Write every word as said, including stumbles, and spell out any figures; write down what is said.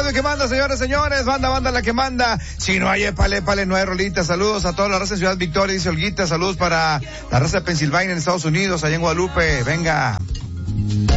audio que manda, señores, señores. Banda, banda la que manda. Si no hay épale, épale, no hay rolita. Saludos a toda la raza de Ciudad Victoria, dice Olguita. Saludos para la raza de Pensilvania en Estados Unidos, allá en Guadalupe. Venga.